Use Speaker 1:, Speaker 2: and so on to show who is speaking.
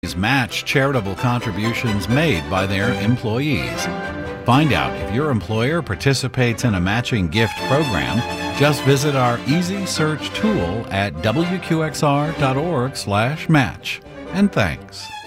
Speaker 1: match charitable contributions made by their employees. Find out if your employer participates in a matching gift program. Just visit our easy search tool at wqxr.org/match. And thanks.